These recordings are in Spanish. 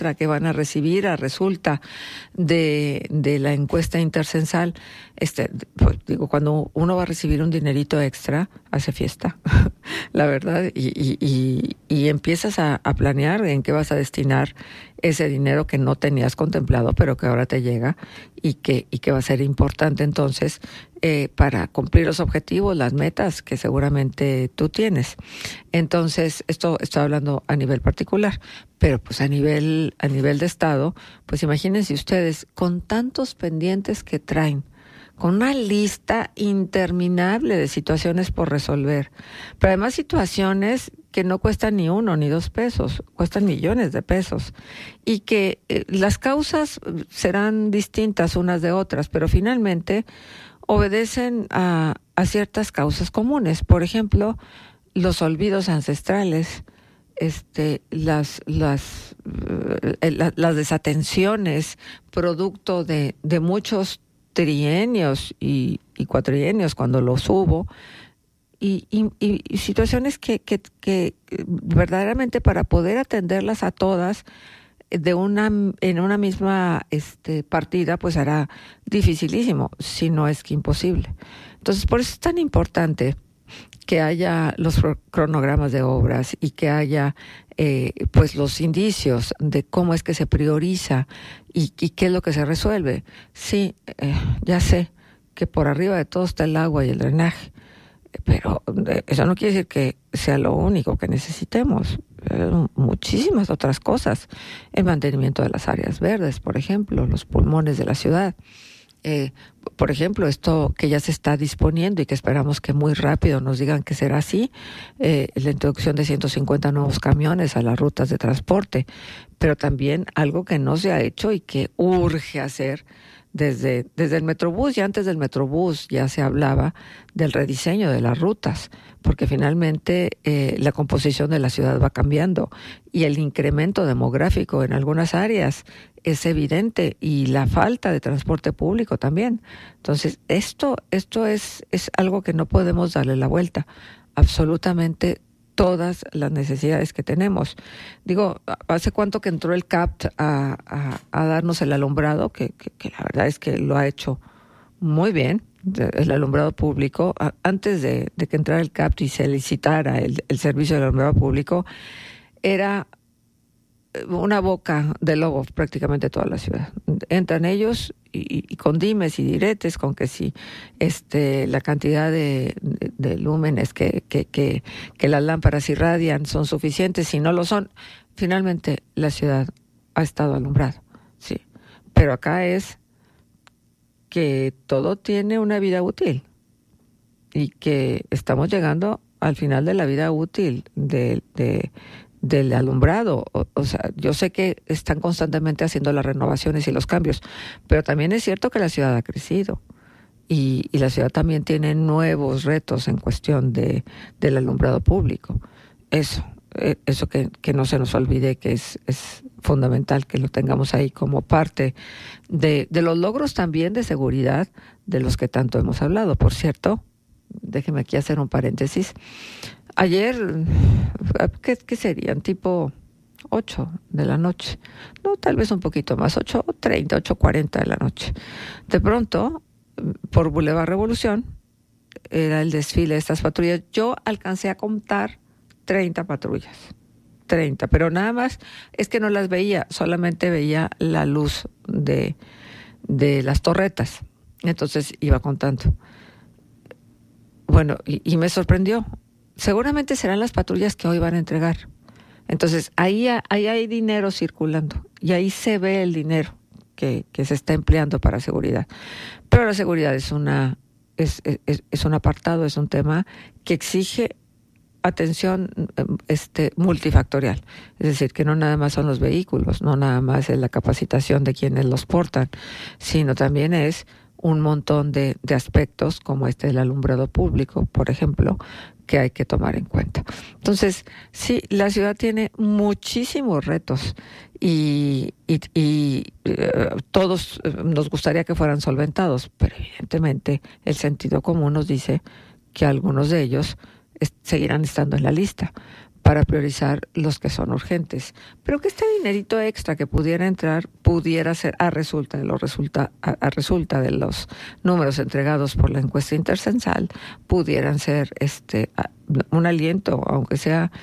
extra que van a recibir a resulta de la encuesta intercensal. Pues, digo, cuando uno va a recibir un dinerito extra, hace fiesta, la verdad, y empiezas a planear en qué vas a destinar ese dinero que no tenías contemplado, pero que ahora te llega y que va a ser importante entonces para cumplir los objetivos, las metas que seguramente tú tienes. Entonces, esto estoy hablando a nivel particular, pero pues a nivel de Estado, pues imagínense ustedes, con tantos pendientes que traen, con una lista interminable de situaciones por resolver, pero además situaciones que no cuestan ni 1 ni 2 pesos, cuestan millones de pesos, y que las causas serán distintas unas de otras, pero finalmente obedecen a ciertas causas comunes. Por ejemplo, los olvidos ancestrales, las desatenciones producto de muchos trienios y cuatrienios cuando los hubo, y situaciones que verdaderamente para poder atenderlas a todas en una misma partida, pues hará dificilísimo, si no es que imposible. Entonces, por eso es tan importante que haya los cronogramas de obras y que haya pues los indicios de cómo es que se prioriza y qué es lo que se resuelve. Sí, ya sé que por arriba de todo está el agua y el drenaje, pero eso no quiere decir que sea lo único que necesitemos. Muchísimas otras cosas. El mantenimiento de las áreas verdes, por ejemplo, los pulmones de la ciudad. Por ejemplo, esto que ya se está disponiendo y que esperamos que muy rápido nos digan que será así, la introducción de 150 nuevos camiones a las rutas de transporte, pero también algo que no se ha hecho y que urge hacer desde el Metrobús, y antes del Metrobús ya se hablaba del rediseño de las rutas, porque finalmente la composición de la ciudad va cambiando y el incremento demográfico en algunas áreas es evidente, y la falta de transporte público también. Entonces, esto es algo que no podemos darle la vuelta. Absolutamente todas las necesidades que tenemos. Digo, ¿hace cuánto que entró el CAPT a darnos el alumbrado? Que la verdad es que lo ha hecho muy bien, el alumbrado público. Antes de que entrara el CAPT y se licitara el servicio del alumbrado público, era una boca de lobo prácticamente toda la ciudad. Entran ellos y con dimes y diretes, con que si la cantidad de lúmenes que las lámparas irradian son suficientes, si no lo son, finalmente la ciudad ha estado alumbrada, sí. Pero acá es que todo tiene una vida útil y que estamos llegando al final de la vida útil del alumbrado. O sea, yo sé que están constantemente haciendo las renovaciones y los cambios, pero también es cierto que la ciudad ha crecido y la ciudad también tiene nuevos retos en cuestión del alumbrado público. Eso que no se nos olvide, que es fundamental que lo tengamos ahí como parte de los logros también de seguridad de los que tanto hemos hablado. Por cierto, déjeme aquí hacer un paréntesis. Ayer, ¿qué serían? Tipo 8 de la noche. No, tal vez un poquito más, 8:30, 8:40 de la noche. De pronto, por Boulevard Revolución, era el desfile de estas patrullas. Yo alcancé a contar 30 patrullas. 30, pero nada más es que no las veía, solamente veía la luz de las torretas. Entonces iba contando. Bueno, y me sorprendió. Seguramente serán las patrullas que hoy van a entregar. Entonces, ahí hay dinero circulando y ahí se ve el dinero que se está empleando para seguridad. Pero la seguridad es un apartado, es un tema que exige atención multifactorial. Es decir, que no nada más son los vehículos, no nada más es la capacitación de quienes los portan, sino también es un montón de aspectos como el alumbrado público, por ejemplo, que hay que tomar en cuenta. Entonces, sí, la ciudad tiene muchísimos retos y todos nos gustaría que fueran solventados, pero evidentemente el sentido común nos dice que algunos de ellos seguirán estando en la lista. para priorizar los que son urgentes. Pero que este dinerito extra que pudiera entrar pudiera ser resulta de los números entregados por la encuesta intercensal, pudieran ser un aliento, aunque sea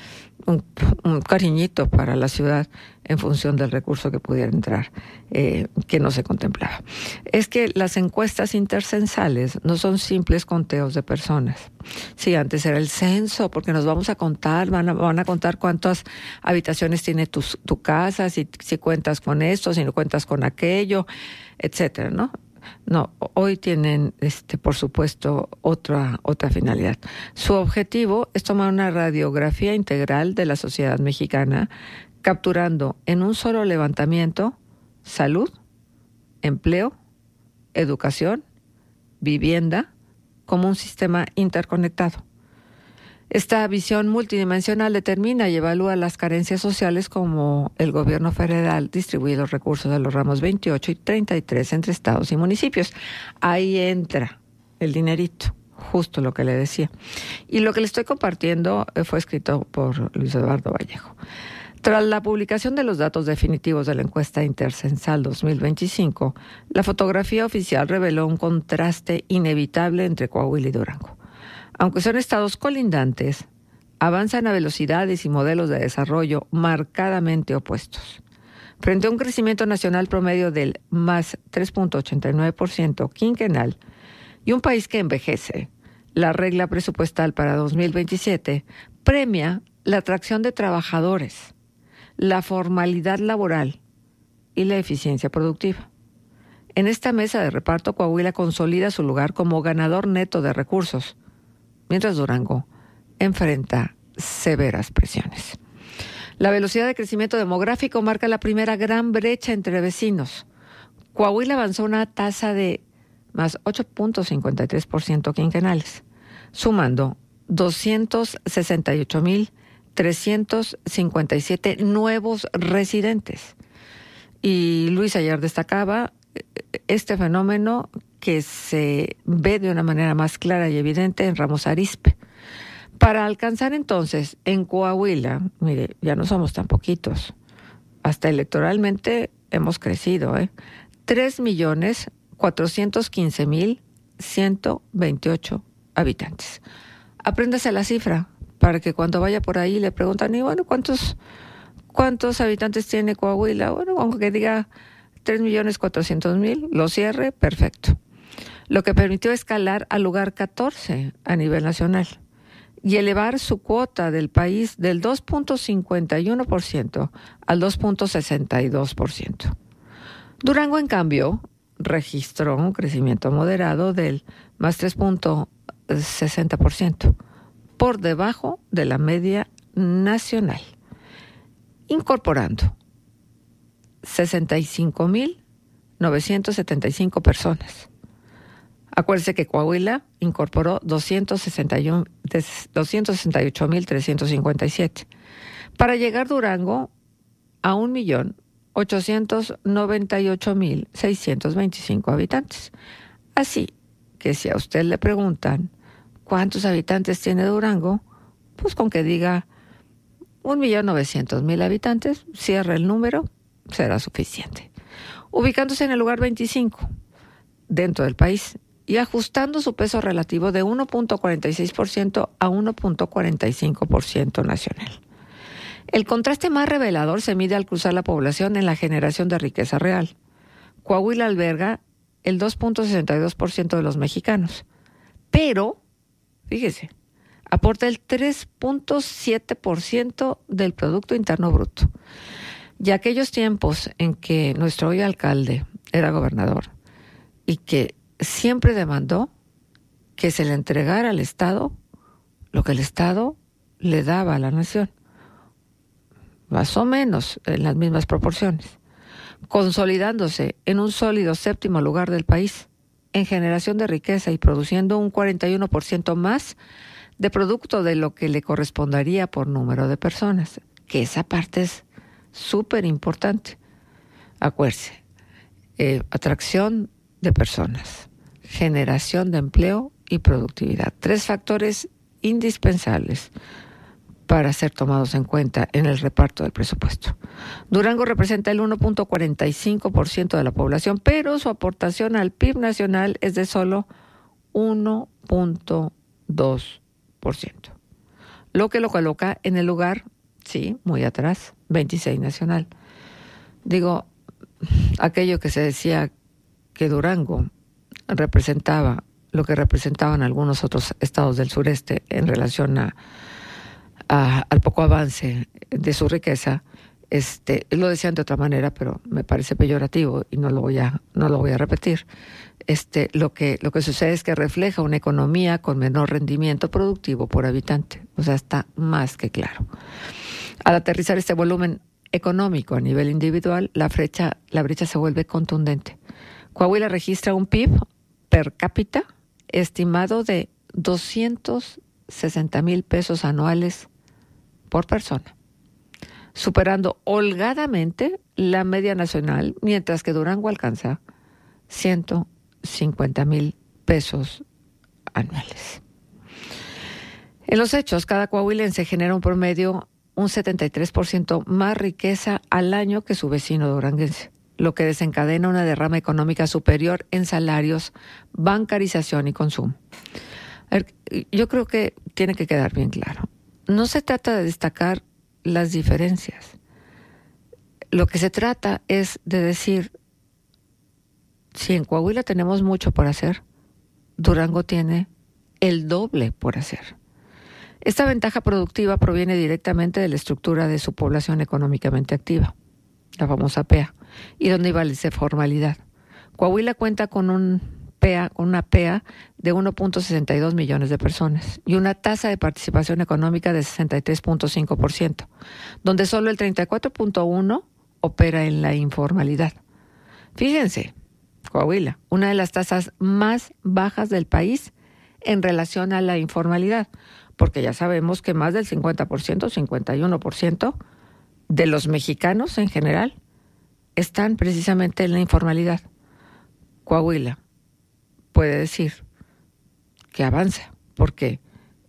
un cariñito para la ciudad en función del recurso que pudiera entrar, que no se contemplaba. Es que las encuestas intercensales no son simples conteos de personas. Sí, antes era el censo, porque nos vamos a contar, van a contar cuántas habitaciones tiene tu casa, si cuentas con esto, si no cuentas con aquello, etcétera, ¿no? No, hoy tienen, por supuesto, otra finalidad. Su objetivo es tomar una radiografía integral de la sociedad mexicana, capturando en un solo levantamiento salud, empleo, educación, vivienda, como un sistema interconectado. Esta visión multidimensional determina y evalúa las carencias sociales como el gobierno federal distribuye los recursos de los ramos 28 y 33 entre estados y municipios. Ahí entra el dinerito, justo lo que le decía. Y lo que le estoy compartiendo fue escrito por Luis Eduardo Vallejo. Tras la publicación de los datos definitivos de la encuesta intercensal 2025, la fotografía oficial reveló un contraste inevitable entre Coahuila y Durango. Aunque son estados colindantes, avanzan a velocidades y modelos de desarrollo marcadamente opuestos. Frente a un crecimiento nacional promedio del más 3.89% quinquenal y un país que envejece, la regla presupuestal para 2027 premia la atracción de trabajadores, la formalidad laboral y la eficiencia productiva. En esta mesa de reparto, Coahuila consolida su lugar como ganador neto de recursos, mientras Durango enfrenta severas presiones. La velocidad de crecimiento demográfico marca la primera gran brecha entre vecinos. Coahuila avanzó una tasa de más 8.53% quinquenales, sumando 268,357 nuevos residentes. Y Luis ayer destacaba este fenómeno que se ve de una manera más clara y evidente en Ramos Arizpe. Para alcanzar entonces en Coahuila, mire, ya no somos tan poquitos, hasta electoralmente hemos crecido, 3,415,128 habitantes. Apréndase la cifra para que cuando vaya por ahí le preguntan, y bueno, ¿cuántos habitantes tiene Coahuila? Bueno, aunque diga 3,400,000, lo cierre, perfecto. Lo que permitió escalar al lugar 14 a nivel nacional y elevar su cuota del país del 2.51% al 2.62%. Durango, en cambio, registró un crecimiento moderado del más 3.60%, por debajo de la media nacional, incorporando 65,975 personas. Acuérdese que Coahuila incorporó 268,357 para llegar Durango a 1,898,625 habitantes. Así que si a usted le preguntan ¿cuántos habitantes tiene Durango? Pues con que diga 1,900,000 habitantes, cierra el número, será suficiente. Ubicándose en el lugar 25 dentro del país y ajustando su peso relativo de 1.46% a 1.45% nacional. El contraste más revelador se mide al cruzar la población en la generación de riqueza real. Coahuila alberga el 2.62% de los mexicanos, pero, fíjese, aporta el 3.7% del Producto Interno Bruto. Y aquellos tiempos en que nuestro hoy alcalde era gobernador y que siempre demandó que se le entregara al Estado lo que el Estado le daba a la nación, más o menos en las mismas proporciones, consolidándose en un sólido séptimo lugar del país en generación de riqueza y produciendo un 41% más de producto de lo que le correspondería por número de personas, que esa parte es súper importante. Acuérdese, atracción de personas, generación de empleo y productividad. 3 factores indispensables para ser tomados en cuenta en el reparto del presupuesto. Durango representa el 1.45% de la población, pero su aportación al PIB nacional es de solo 1.2%, lo que lo coloca en el lugar, sí, muy atrás, 26 nacional. Digo, aquello que se decía que Durango representaba lo que representaban algunos otros estados del sureste en relación al poco avance de su riqueza, lo decían de otra manera, pero me parece peyorativo y no lo voy a repetir. Lo que sucede es que refleja una economía con menor rendimiento productivo por habitante. O sea, está más que claro. Al aterrizar este volumen económico a nivel individual, la brecha se vuelve contundente. Coahuila registra un PIB per cápita estimado de 260,000 pesos anuales por persona, superando holgadamente la media nacional, mientras que Durango alcanza 150,000 pesos anuales. En los hechos, cada coahuilense genera un promedio un 73% más riqueza al año que su vecino duranguense, lo que desencadena una derrama económica superior en salarios, bancarización y consumo. A ver, yo creo que tiene que quedar bien claro. No se trata de destacar las diferencias. Lo que se trata es de decir, si en Coahuila tenemos mucho por hacer, Durango tiene el doble por hacer. Esta ventaja productiva proviene directamente de la estructura de su población económicamente activa, la famosa PEA, y donde iba la formalidad. Coahuila cuenta con una PEA de 1.62 millones de personas y una tasa de participación económica de 63.5%, donde solo el 34.1% opera en la informalidad. Fíjense, Coahuila, una de las tasas más bajas del país en relación a la informalidad, porque ya sabemos que más del 50%, 51% de los mexicanos en general están precisamente en la informalidad. Coahuila puede decir que avanza, porque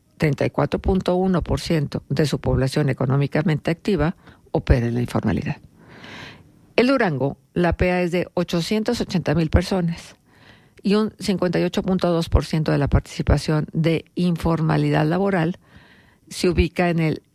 34.1% de su población económicamente activa opera en la informalidad. En Durango, la PEA es de 880,000 personas y un 58.2% de la participación de informalidad laboral se ubica en el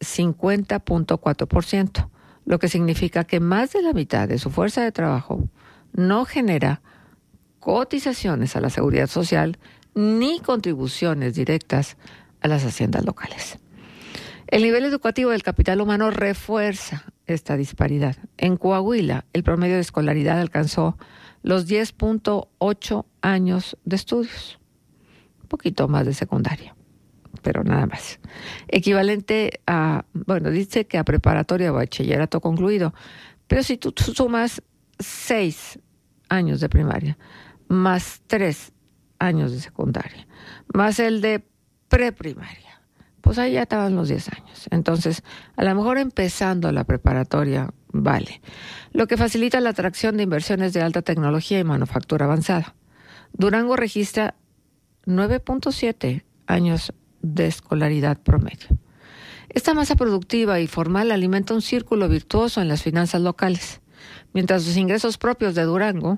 50.4%, lo que significa que más de la mitad de su fuerza de trabajo no genera cotizaciones a la seguridad social ni contribuciones directas a las haciendas locales. El nivel educativo del capital humano refuerza esta disparidad. En Coahuila, el promedio de escolaridad alcanzó los 10.8 años de estudios, un poquito más de secundaria, pero nada más. Equivalente a, dice que a preparatoria o bachillerato concluido, pero si tú sumas 6 años de primaria, más 3 años de secundaria, más el de preprimaria, pues ahí ya estaban los 10 años. Entonces, a lo mejor empezando la preparatoria vale, lo que facilita la atracción de inversiones de alta tecnología y manufactura avanzada. Durango registra 9.7 años de escolaridad promedio. Esta masa productiva y formal alimenta un círculo virtuoso en las finanzas locales, mientras los ingresos propios de Durango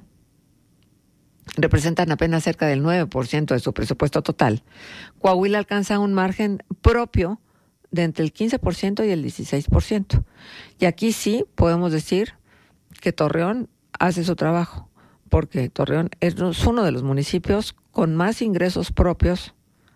representan apenas cerca del 9% de su presupuesto total. Coahuila alcanza un margen propio de entre el 15% y el 16%. Y aquí sí podemos decir que Torreón hace su trabajo, porque Torreón es uno de los municipios con más ingresos propios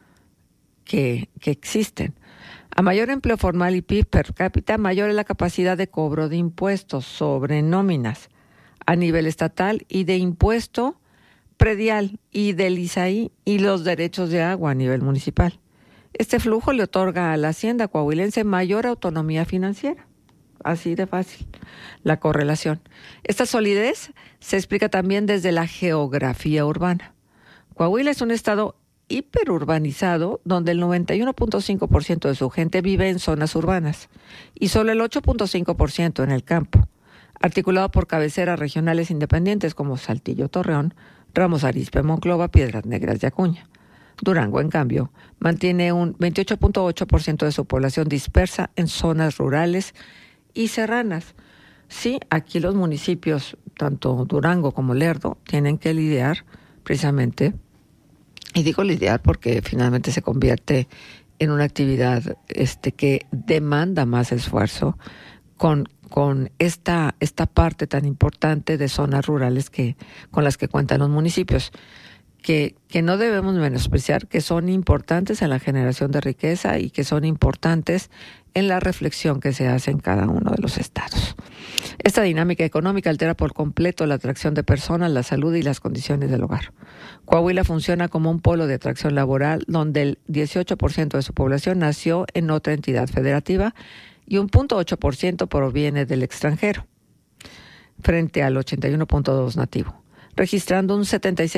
que existen. A mayor empleo formal y PIB per cápita, mayor es la capacidad de cobro de impuestos sobre nóminas a nivel estatal y de impuesto predial y del ISAI y los derechos de agua a nivel municipal. Este flujo le otorga a la hacienda coahuilense mayor autonomía financiera. Así de fácil, la correlación. Esta solidez se explica también desde la geografía urbana. Coahuila es un estado hiperurbanizado donde el 91.5% de su gente vive en zonas urbanas y solo el 8.5% en el campo, articulado por cabeceras regionales independientes como Saltillo, Torreón, Ramos Arizpe, Monclova, Piedras Negras y Acuña. Durango, en cambio, mantiene un 28.8% de su población dispersa en zonas rurales y serranas. Sí, aquí los municipios, tanto Durango como Lerdo, tienen que lidiar precisamente, y digo lidiar porque finalmente se convierte en una actividad que demanda más esfuerzo con esta parte tan importante de zonas rurales con las que cuentan los municipios, que no debemos menospreciar, que son importantes en la generación de riqueza y que son importantes en la reflexión que se hace en cada uno de los estados. Esta dinámica económica altera por completo la atracción de personas, la salud y las condiciones del hogar. Coahuila funciona como un polo de atracción laboral donde el 18% de su población nació en otra entidad federativa y un 0.8% proviene del extranjero, frente al 81.2% nativo, registrando un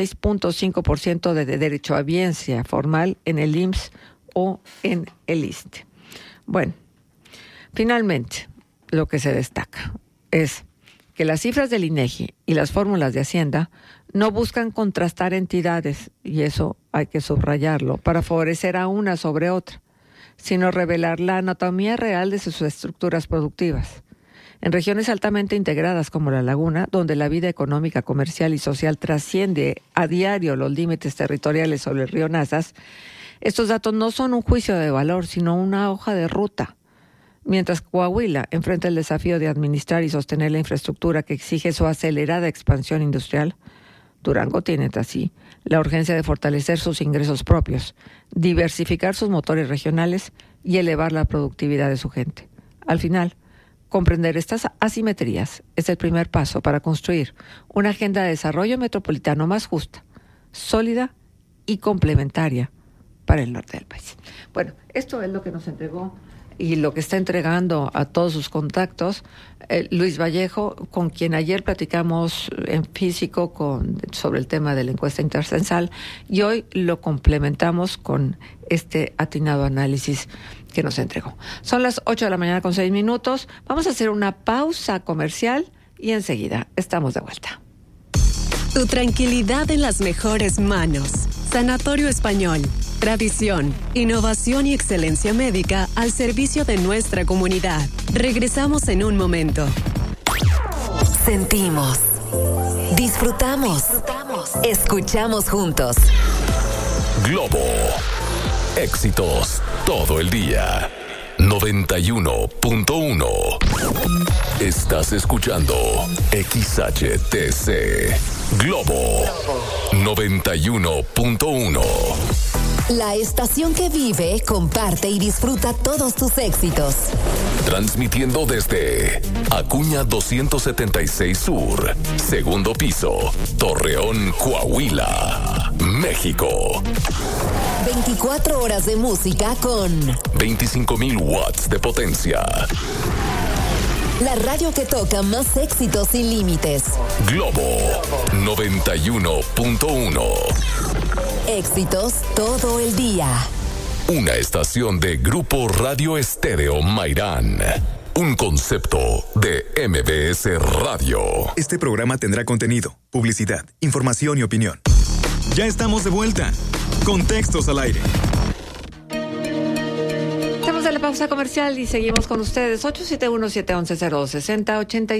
76.5% de derechohabiencia formal en el IMSS o en el ISSSTE. Bueno, finalmente, lo que se destaca es que las cifras del INEGI y las fórmulas de Hacienda no buscan contrastar entidades, y eso hay que subrayarlo, para favorecer a una sobre otra, sino revelar la anatomía real de sus estructuras productivas. En regiones altamente integradas como La Laguna, donde la vida económica, comercial y social trasciende a diario los límites territoriales sobre el río Nazas, estos datos no son un juicio de valor, sino una hoja de ruta. Mientras Coahuila enfrenta el desafío de administrar y sostener la infraestructura que exige su acelerada expansión industrial, Durango tiene así la urgencia de fortalecer sus ingresos propios, diversificar sus motores regionales y elevar la productividad de su gente. Al final, comprender estas asimetrías es el primer paso para construir una agenda de desarrollo metropolitano más justa, sólida y complementaria para el norte del país. Bueno, esto es lo que nos entregó y lo que está entregando a todos sus contactos Luis Vallejo, con quien ayer platicamos en físico sobre el tema de la encuesta intercensal, y hoy lo complementamos con este atinado análisis que nos entregó. Son las 8:06 a.m. Vamos a hacer una pausa comercial y enseguida estamos de vuelta. Tu tranquilidad en las mejores manos. Sanatorio Español. Tradición, innovación y excelencia médica al servicio de nuestra comunidad. Regresamos en un momento. Sentimos, disfrutamos, escuchamos juntos. Globo. Éxitos todo el día. 91.1. Estás escuchando XHTC. Globo 91.1. La estación que vive, comparte y disfruta todos tus éxitos. Transmitiendo desde Acuña 276 Sur, segundo piso, Torreón, Coahuila, México. 24 horas de música con 25,000 watts de potencia. La radio que toca más éxitos sin límites. Globo 91.1. Éxitos todo el día. Una estación de Grupo Radio Estéreo Mairán. Un concepto de MBS Radio. Este programa tendrá contenido, publicidad, información y opinión. Ya estamos de vuelta. Contextos al aire. Estamos en la pausa comercial y seguimos con ustedes. 871-711-0260,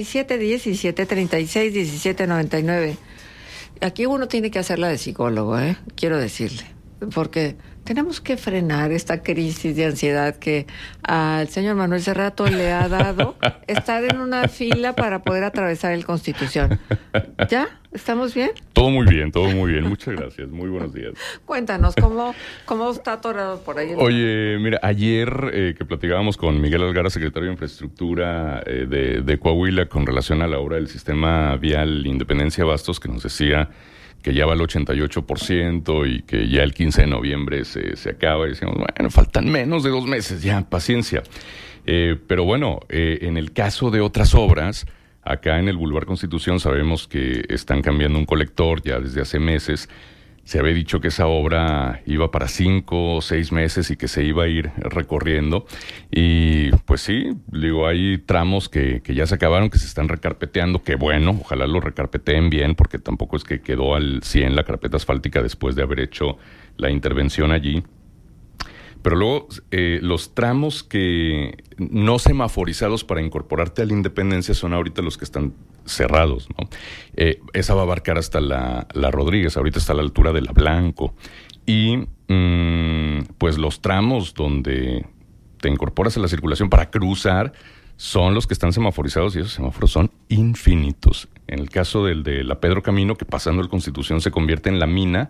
87-17-36-17-99. Aquí uno tiene que hacerla de psicólogo, quiero decirle, porque tenemos que frenar esta crisis de ansiedad que al señor Manuel Cerrato le ha dado estar en una fila para poder atravesar el Constitución. ¿Ya? ¿Estamos bien? Todo muy bien, todo muy bien. Muchas gracias. Muy buenos días. Cuéntanos, ¿cómo está atorado por ahí? Oye, mira, ayer que platicábamos con Miguel Algara, secretario de Infraestructura de Coahuila, con relación a la obra del sistema vial Independencia Bastos, que nos decía que ya va al 88% y que ya el 15 de noviembre se acaba. Y decíamos, bueno, faltan menos de 2 meses, ya, paciencia. Pero bueno, en el caso de otras obras, acá en el Boulevard Constitución sabemos que están cambiando un colector ya desde hace meses, Se había dicho que esa obra iba para 5 o 6 meses y que se iba a ir recorriendo. Y pues sí, digo, hay tramos que ya se acabaron, que se están recarpeteando. Qué bueno, ojalá lo recarpeteen bien, porque tampoco es que quedó al 100 la carpeta asfáltica después de haber hecho la intervención allí. Pero luego, los tramos que no semaforizados para incorporarte a la Independencia son ahorita los que están cerrados, ¿no? Esa va a abarcar hasta la Rodríguez, ahorita está a la altura de la Blanco. Y pues los tramos donde te incorporas a la circulación para cruzar son los que están semaforizados, y esos semáforos son infinitos. En el caso del de la Pedro Camino, que pasando el Constitución se convierte en la mina,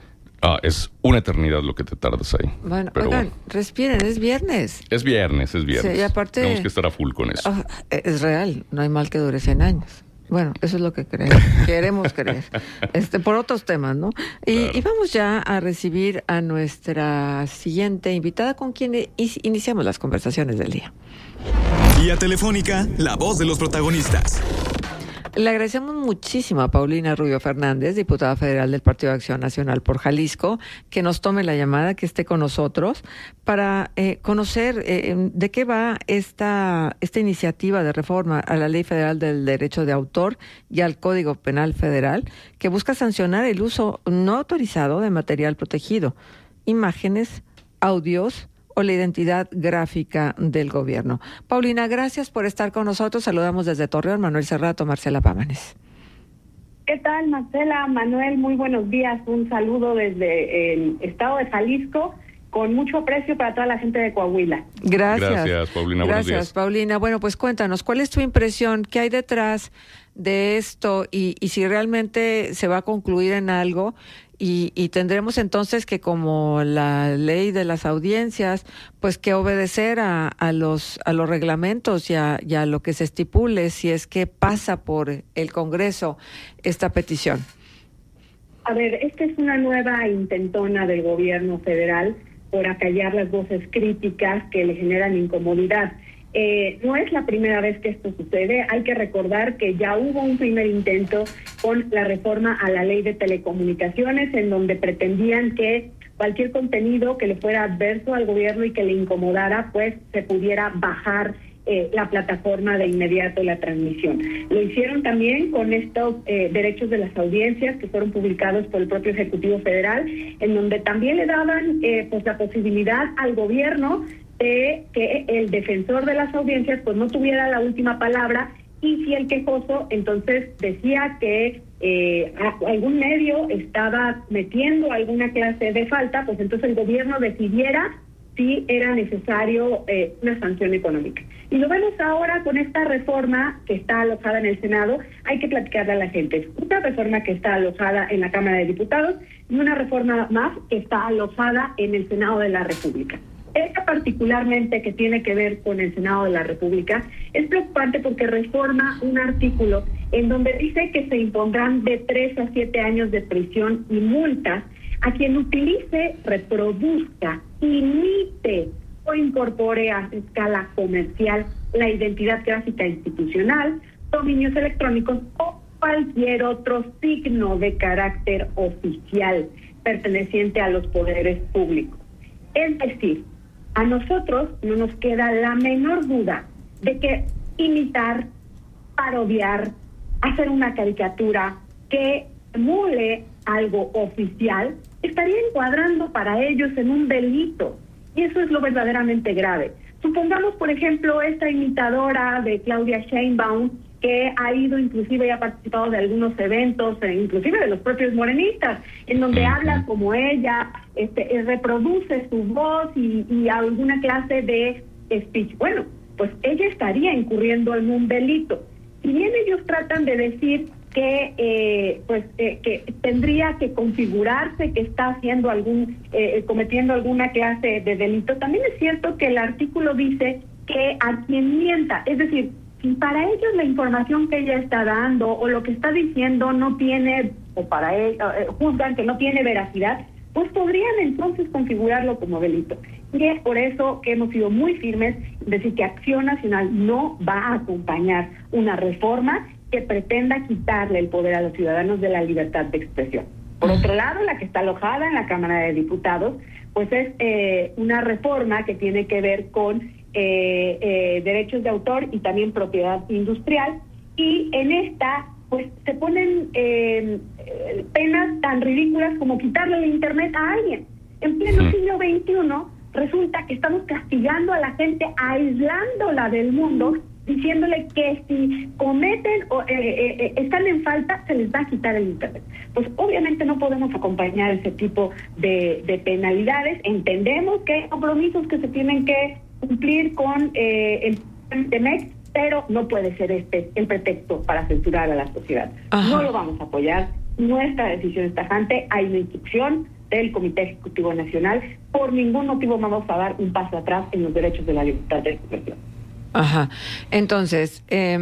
es una eternidad lo que te tardas ahí. Bueno, oigan, respiren, es viernes. Es viernes. Sí, y aparte, tenemos que estar a full con eso. Es real, no hay mal que dure 100 años. Bueno, eso es lo que queremos creer. Por otros temas, ¿no? Y vamos ya a recibir a nuestra siguiente invitada, con quien iniciamos las conversaciones del día. Vía telefónica, la voz de los protagonistas. Le agradecemos muchísimo a Paulina Rubio Fernández, diputada federal del Partido de Acción Nacional por Jalisco, que nos tome la llamada, que esté con nosotros para conocer de qué va esta iniciativa de reforma a la Ley Federal del Derecho de Autor y al Código Penal Federal, que busca sancionar el uso no autorizado de material protegido, imágenes, audios o la identidad gráfica del gobierno. Paulina, gracias por estar con nosotros. Saludamos desde Torreón, Manuel Cerrato, Marcela Pámanes. ¿Qué tal, Marcela? Manuel, muy buenos días. Un saludo desde el estado de Jalisco, con mucho aprecio para toda la gente de Coahuila. Gracias, Paulina. Buenos días. Gracias, Paulina. Bueno, pues cuéntanos, ¿cuál es tu impresión? ¿Qué hay detrás de esto? Y si realmente se va a concluir en algo. Y tendremos entonces que, como la ley de las audiencias, pues que obedecer a los reglamentos y a lo que se estipule, si es que pasa por el Congreso esta petición. A ver, esta es una nueva intentona del gobierno federal por acallar las voces críticas que le generan incomodidad. No es la primera vez que esto sucede. Hay que recordar que ya hubo un primer intento con la reforma a la ley de telecomunicaciones, en donde pretendían que cualquier contenido que le fuera adverso al gobierno y que le incomodara, pues se pudiera bajar la plataforma de inmediato la transmisión. Lo hicieron también con estos derechos de las audiencias que fueron publicados por el propio Ejecutivo Federal, en donde también le daban pues la posibilidad al gobierno de que el defensor de las audiencias pues no tuviera la última palabra, y si el quejoso entonces decía que algún medio estaba metiendo alguna clase de falta, pues entonces el gobierno decidiera si era necesario una sanción económica. Y lo vemos ahora con esta reforma que está alojada en el Senado. Hay que platicarle a la gente. Es una reforma que está alojada en la Cámara de Diputados y una reforma más que está alojada en el Senado de la República. Esta particularmente, que tiene que ver con el Senado de la República, es preocupante porque reforma un artículo en donde dice que se impondrán de 3 a 7 años de prisión y multas a quien utilice, reproduzca, imite o incorpore a escala comercial la identidad gráfica institucional, dominios electrónicos o cualquier otro signo de carácter oficial perteneciente a los poderes públicos. Es decir, a nosotros no nos queda la menor duda de que imitar, parodiar, hacer una caricatura que emule algo oficial estaría encuadrando para ellos en un delito, y eso es lo verdaderamente grave. Supongamos, por ejemplo, esta imitadora de Claudia Sheinbaum, que ha ido inclusive y ha participado de algunos eventos, inclusive de los propios morenistas, en donde habla como ella, reproduce su voz y alguna clase de speech. Bueno, pues ella estaría incurriendo en un delito. Si bien ellos tratan de decir que tendría que configurarse que está haciendo cometiendo alguna clase de delito, también es cierto que el artículo dice que a quien mienta, es decir, si para ellos la información que ella está dando o lo que está diciendo no tiene, o para ellos juzgan que no tiene veracidad, pues podrían entonces configurarlo como delito. Y es por eso que hemos sido muy firmes en decir que Acción Nacional no va a acompañar una reforma que pretenda quitarle el poder a los ciudadanos de la libertad de expresión. Por otro lado, la que está alojada en la Cámara de Diputados, pues es una reforma que tiene que ver con derechos de autor y también propiedad industrial, y en esta pues se ponen penas tan ridículas como quitarle el internet a alguien. En pleno siglo XXI resulta que estamos castigando a la gente, aislándola del mundo, diciéndole que si cometen o están en falta, se les va a quitar el internet. Pues obviamente no podemos acompañar ese tipo de penalidades. Entendemos que hay compromisos que se tienen que cumplir con el TEMEC, pero no puede ser este el pretexto para censurar a la sociedad. Ajá. No lo vamos a apoyar. Nuestra decisión es tajante. Hay una instrucción del Comité Ejecutivo Nacional. Por ningún motivo vamos a dar un paso atrás en los derechos de la libertad de expresión. Ajá. Entonces,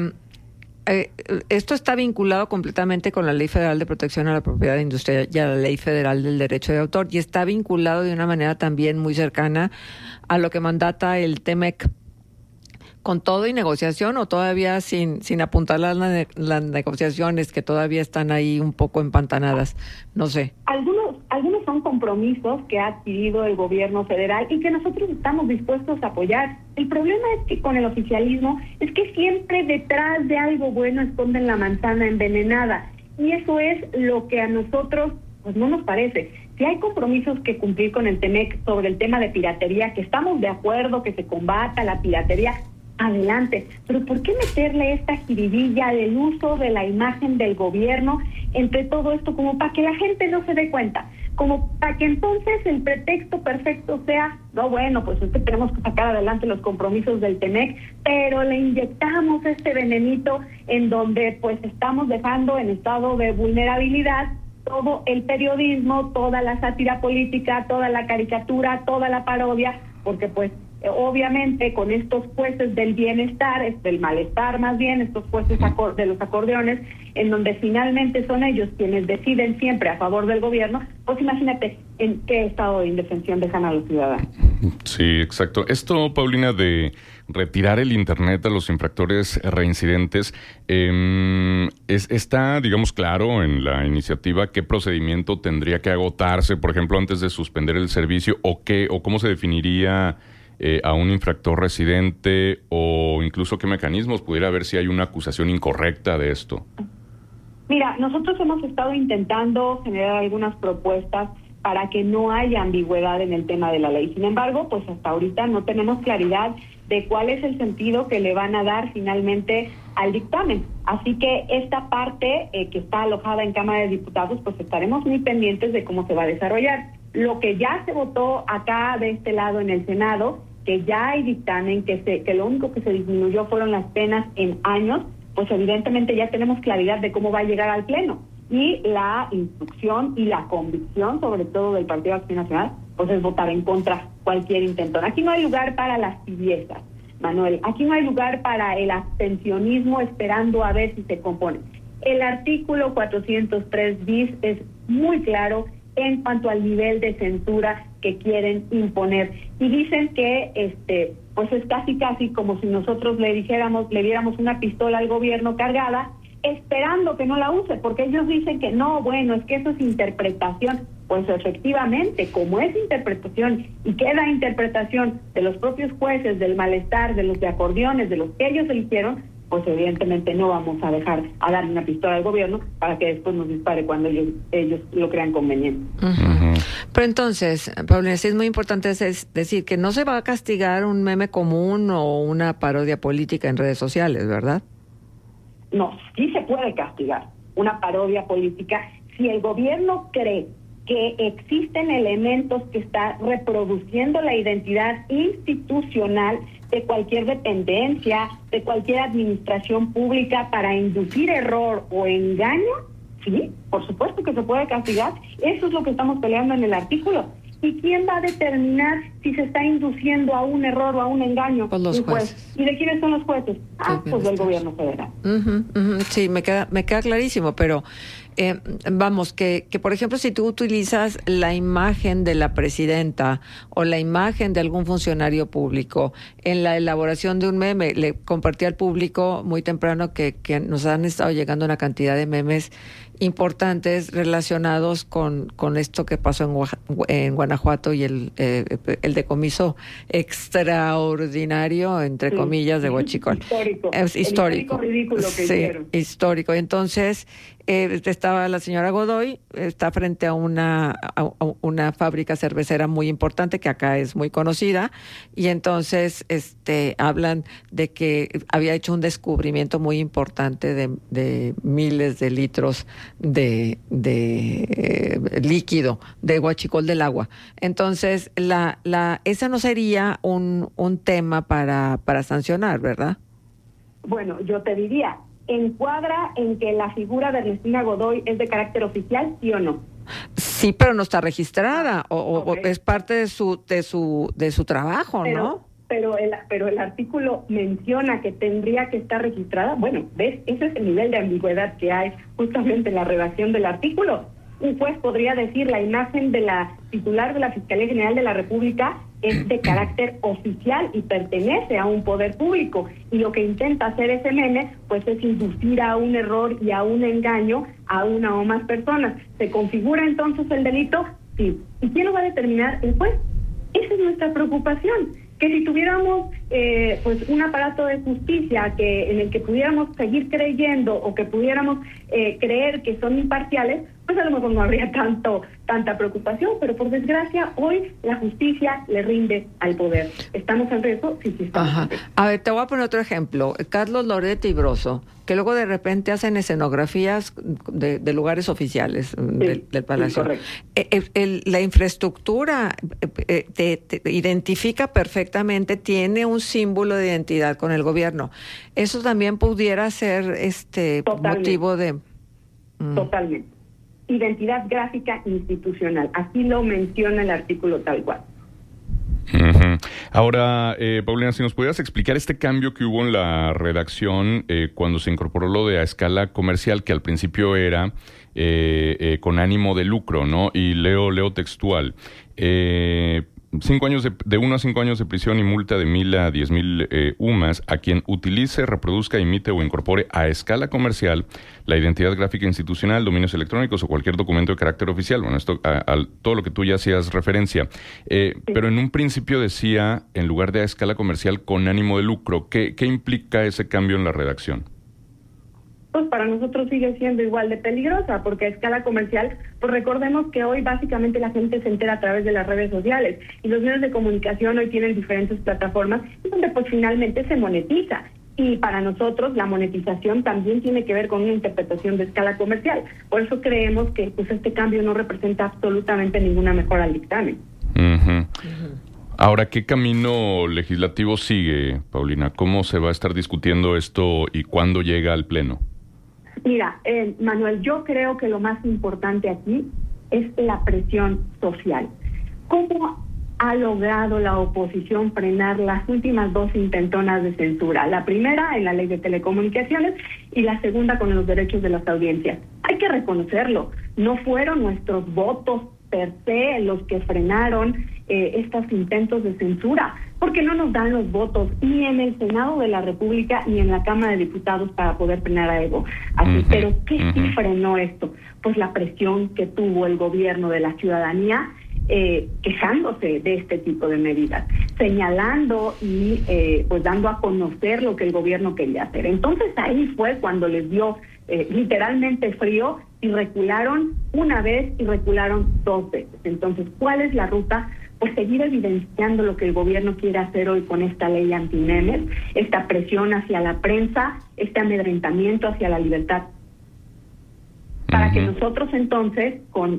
esto está vinculado completamente con la Ley Federal de Protección a la Propiedad Industrial y a la Ley Federal del Derecho de Autor, y está vinculado de una manera también muy cercana a lo que mandata el TEMEC. ¿Con todo y negociación o todavía sin apuntar las negociaciones que todavía están ahí un poco empantanadas? No sé. Algunos son compromisos que ha adquirido el gobierno federal y que nosotros estamos dispuestos a apoyar. El problema es que con el oficialismo es que siempre detrás de algo bueno esconden la manzana envenenada, y eso es lo que a nosotros pues no nos parece. Si hay compromisos que cumplir con el TEMEC sobre el tema de piratería, que estamos de acuerdo que se combata la piratería, adelante, pero ¿por qué meterle esta jiribilla del uso de la imagen del gobierno entre todo esto, como para que la gente no se dé cuenta, como para que entonces el pretexto perfecto sea, no, bueno, pues es que tenemos que sacar adelante los compromisos del TEMEC, pero le inyectamos este venenito en donde pues estamos dejando en estado de vulnerabilidad todo el periodismo, toda la sátira política, toda la caricatura, toda la parodia, porque pues obviamente con estos jueces del bienestar, del malestar más bien, estos jueces de los acordeones, en donde finalmente son ellos quienes deciden siempre a favor del gobierno, pues imagínate en qué estado de indefensión dejan a los ciudadanos. Sí, exacto. Esto, Paulina, de retirar el internet a los infractores reincidentes, está, digamos, claro en la iniciativa qué procedimiento tendría que agotarse, por ejemplo, antes de suspender el servicio, o cómo se definiría a un infractor residente, o incluso qué mecanismos pudiera haber si hay una acusación incorrecta de esto. Mira, nosotros hemos estado intentando generar algunas propuestas para que no haya ambigüedad en el tema de la ley. Sin embargo, pues hasta ahorita no tenemos claridad de cuál es el sentido que le van a dar finalmente al dictamen. Así que esta parte que está alojada en Cámara de Diputados, pues estaremos muy pendientes de cómo se va a desarrollar. Lo que ya se votó acá de este lado en el Senado, que ya hay dictamen, que lo único que se disminuyó fueron las penas en años, pues evidentemente ya tenemos claridad de cómo va a llegar al Pleno. Y la instrucción y la convicción, sobre todo del Partido Acción Nacional, pues es votar en contra cualquier intento. Aquí no hay lugar para las tibiezas, Manuel. Aquí no hay lugar para el abstencionismo esperando a ver si se compone. El artículo 403 bis es muy claro en cuanto al nivel de censura que quieren imponer, y dicen que pues es casi como si nosotros le diéramos una pistola al gobierno cargada, esperando que no la use, porque ellos dicen que no, bueno, es que eso es interpretación. Pues efectivamente, como es interpretación y queda interpretación de los propios jueces, del malestar, de los de acordeones, de los que ellos eligieron, pues evidentemente no vamos a dejar a darle una pistola al gobierno para que después nos dispare cuando ellos lo crean conveniente. Uh-huh. Pero entonces, Paulina, sí es muy importante decir que no se va a castigar un meme común o una parodia política en redes sociales, ¿verdad? No, sí se puede castigar una parodia política si el gobierno cree que existen elementos que están reproduciendo la identidad institucional de cualquier dependencia, de cualquier administración pública para inducir error o engaño. Sí, por supuesto que se puede castigar. Eso es lo que estamos peleando en el artículo. ¿Y quién va a determinar si se está induciendo a un error o a un engaño? Pues los jueces. ¿Y de quiénes son los jueces? Pues del gobierno federal. Sí, me queda clarísimo, pero Vamos, que por ejemplo, si tú utilizas la imagen de la presidenta o la imagen de algún funcionario público en la elaboración de un meme, le compartí al público muy temprano que nos han estado llegando una cantidad de memes importantes relacionados con esto que pasó en Guanajuato y el decomiso extraordinario, entre comillas, de Huachicol. Histórico. Es histórico. Ridículo que hicieron. Histórico. Entonces, estaba la señora Godoy, está frente a una fábrica cervecera muy importante que acá es muy conocida, y entonces hablan de que había hecho un descubrimiento muy importante de miles de litros de líquido de Huachicol del agua. Entonces, esa no sería un tema para sancionar, ¿verdad? Bueno, yo te diría, ¿encuadra en que la figura de Ernestina Godoy es de carácter oficial, sí o no? Sí, pero no está registrada, o Okay. es parte de su trabajo, ¿no? Pero el artículo menciona que tendría que estar registrada. Bueno, ¿ves? Ese es el nivel de ambigüedad que hay justamente en la redacción del artículo. Un juez podría decir la imagen de la titular de la Fiscalía General de la República es de carácter oficial y pertenece a un poder público, y lo que intenta hacer ese meme pues es inducir a un error y a un engaño a una o más personas. ¿Se configura entonces el delito? Sí. ¿Y quién lo va a determinar? El juez. Esa es nuestra preocupación, que si tuviéramos pues un aparato de justicia en el que pudiéramos seguir creyendo, o que pudiéramos creer que son imparciales, pues a lo mejor no habría tanta preocupación, pero por desgracia hoy la justicia le rinde al poder. ¿Estamos en riesgo? Sí, estamos en riesgo. A ver, te voy a poner otro ejemplo. Carlos Loret y Broso, que luego de repente hacen escenografías de lugares oficiales del Palacio. Sí, la infraestructura te identifica perfectamente, tiene un símbolo de identidad con el gobierno. Eso también pudiera ser motivo de... Totalmente. Identidad gráfica institucional. Así lo menciona el artículo tal cual. Uh-huh. Ahora, Paulina, si nos pudieras explicar este cambio que hubo en la redacción cuando se incorporó lo de a escala comercial, que al principio era con ánimo de lucro, ¿no? Y leo textual. 5 años de 1 a 5 años de prisión y multa de 1,000 a 10,000 UMAS a quien utilice, reproduzca, imite o incorpore a escala comercial la identidad gráfica institucional, dominios electrónicos o cualquier documento de carácter oficial. Bueno, esto todo lo que tú ya hacías referencia. Pero en un principio decía, en lugar de a escala comercial, con ánimo de lucro. ¿Qué implica ese cambio en la redacción? Pues para nosotros sigue siendo igual de peligrosa, porque a escala comercial, pues recordemos que hoy básicamente la gente se entera a través de las redes sociales, y los medios de comunicación hoy tienen diferentes plataformas donde pues finalmente se monetiza. Y para nosotros la monetización también tiene que ver con una interpretación de escala comercial. Por eso creemos que pues este cambio no representa absolutamente ninguna mejora al dictamen. Uh-huh. Uh-huh. Ahora, ¿qué camino legislativo sigue, Paulina? ¿Cómo se va a estar discutiendo esto y cuándo llega al Pleno? Mira, Manuel, yo creo que lo más importante aquí es la presión social. ¿Cómo ha logrado la oposición frenar las últimas 2 intentonas de censura? La primera en la ley de telecomunicaciones y la segunda con los derechos de las audiencias. Hay que reconocerlo, no fueron nuestros votos per se los que frenaron estos intentos de censura, porque no nos dan los votos ni en el Senado de la República ni en la Cámara de Diputados para poder frenar a Evo. Así, pero ¿qué sí frenó esto? Pues la presión que tuvo el gobierno de la ciudadanía, quejándose de este tipo de medidas, señalando y pues dando a conocer lo que el gobierno quería hacer. Entonces ahí fue cuando les dio literalmente frío y recularon una vez y recularon 2 veces. Entonces, ¿cuál es la ruta? Pues seguir evidenciando lo que el gobierno quiere hacer hoy con esta ley antimemes, esta presión hacia la prensa, este amedrentamiento hacia la libertad, para que nosotros entonces con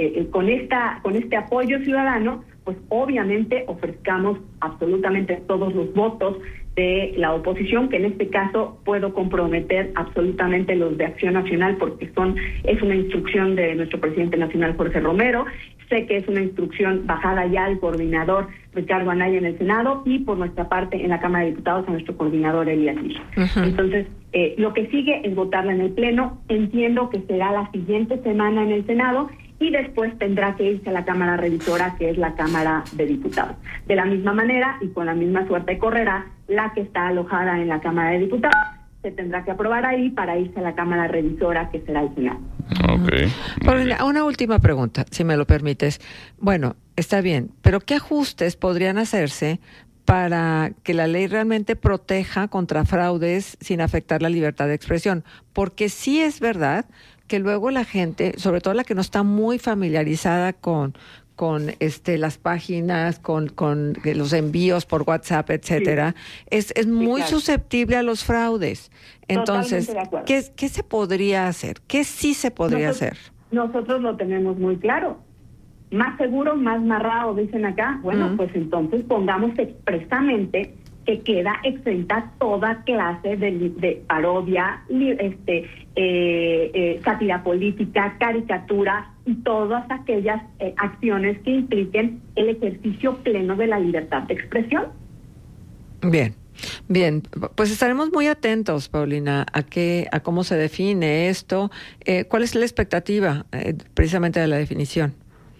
este apoyo ciudadano pues obviamente ofrezcamos absolutamente todos los votos de la oposición, que en este caso puedo comprometer absolutamente los de Acción Nacional porque es una instrucción de nuestro presidente nacional Jorge Romero. Sé que es una instrucción bajada ya al coordinador Ricardo Anaya en el Senado y por nuestra parte en la Cámara de Diputados a nuestro coordinador Elías Liz. Entonces, lo que sigue es votarla en el Pleno. Entiendo que será la siguiente semana en el Senado y después tendrá que irse a la Cámara Revisora, que es la Cámara de Diputados. De la misma manera y con la misma suerte correrá la que está alojada en la Cámara de Diputados. Se tendrá que aprobar ahí para irse a la Cámara Revisora, que será el Senado. Okay. Paulina, una última pregunta, si me lo permites. Bueno, está bien, pero ¿qué ajustes podrían hacerse para que la ley realmente proteja contra fraudes sin afectar la libertad de expresión? Porque sí es verdad que luego la gente, sobre todo la que no está muy familiarizada con las páginas, con los envíos por WhatsApp, etcétera, es muy susceptible a los fraudes. Entonces, ¿qué se podría hacer? ¿Qué sí se podría hacer? Nosotros lo tenemos muy claro. Más seguro, más marrado, dicen acá. Bueno, pues entonces pongamos expresamente que queda exenta toda clase de parodia, sátira política, caricatura y todas aquellas acciones que impliquen el ejercicio pleno de la libertad de expresión. Bien, pues estaremos muy atentos, Paulina, a cómo se define esto. ¿Cuál es la expectativa precisamente de la definición?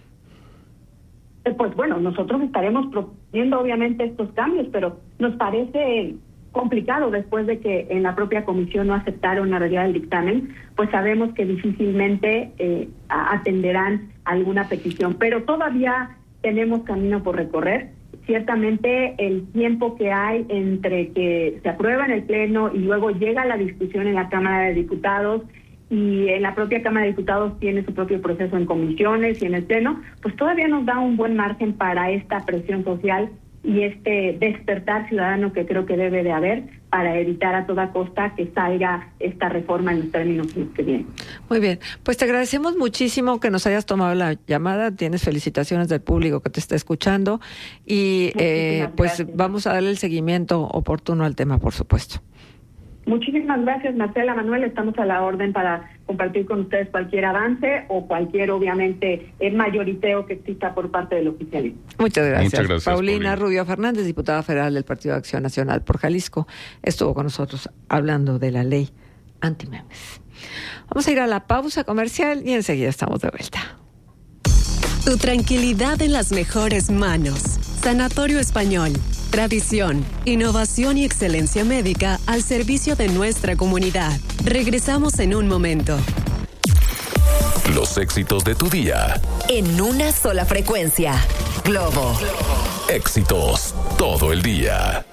Pues bueno, nosotros estaremos proponiendo obviamente estos cambios, pero nos parece complicado después de que en la propia comisión no aceptaron la realidad del dictamen, pues sabemos que difícilmente atenderán alguna petición, pero todavía tenemos camino por recorrer. Ciertamente el tiempo que hay entre que se aprueba en el Pleno y luego llega la discusión en la Cámara de Diputados y en la propia Cámara de Diputados tiene su propio proceso en comisiones y en el Pleno, pues todavía nos da un buen margen para esta presión social y este despertar ciudadano que creo que debe de haber para evitar a toda costa que salga esta reforma en los términos que vienen. Muy bien, pues te agradecemos muchísimo que nos hayas tomado la llamada. Tienes felicitaciones del público que te está escuchando y pues vamos a darle el seguimiento oportuno al tema, por supuesto. Muchísimas gracias, Marcela, Manuel. Estamos a la orden para compartir con ustedes cualquier avance o cualquier, obviamente, mayoriteo que exista por parte del oficialismo. Muchas gracias. Paulina Rubio Fernández, diputada federal del Partido de Acción Nacional por Jalisco, estuvo con nosotros hablando de la ley antimemes. Vamos a ir a la pausa comercial y enseguida estamos de vuelta. Tu tranquilidad en las mejores manos. Sanatorio Español. Tradición, innovación y excelencia médica al servicio de nuestra comunidad. Regresamos en un momento. Los éxitos de tu día. En una sola frecuencia. Globo. Éxitos todo el día.